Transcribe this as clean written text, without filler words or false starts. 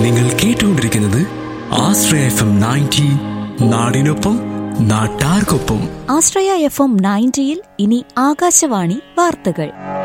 നിങ്ങൾ കേട്ടുകൊണ്ടിരിക്കുന്നത് ആശ്രയ FM 90, നാടിനൊപ്പം നാട്ടാർക്കൊപ്പം. ആശ്രയ FM 90 ഇനി ആകാശവാണി വാർത്തകൾ.